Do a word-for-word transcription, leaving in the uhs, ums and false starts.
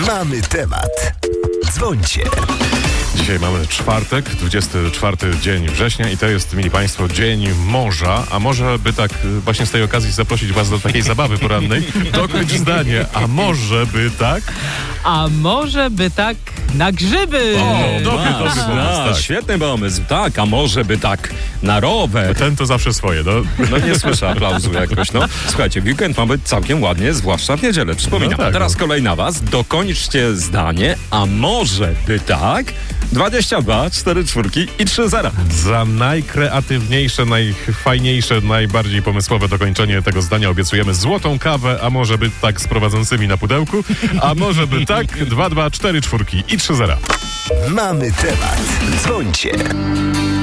Mamy temat. Dzwońcie. Dzisiaj mamy czwartek, dwudziesty czwarty dzień września i to jest, mili Państwo, dzień morza, a może by tak właśnie z tej okazji zaprosić Was do takiej zabawy porannej. Dokończ zdanie, a może by tak? A może by tak na grzyby? O, dobry, dobry pomysł, A, tak. świetny pomysł. Tak, a może by tak na rower. Ten to zawsze swoje, no. No nie słyszę aplauzu jakoś, no. Słuchajcie, weekend mamy całkiem ładnie, zwłaszcza w niedzielę, przypominam. No tak, Teraz no. kolej na Was. Dokończcie zdanie, a może by tak? dwadzieścia dwa, cztery czwórki i trzy zera. Za najkreatywniejsze, najfajniejsze, najbardziej pomysłowe dokończenie tego zdania obiecujemy złotą kawę, a może by tak z prowadzącymi na pudełku, a może by tak dwa, dwa, cztery czwórki i trzy zera. Mamy temat. Dzwońcie.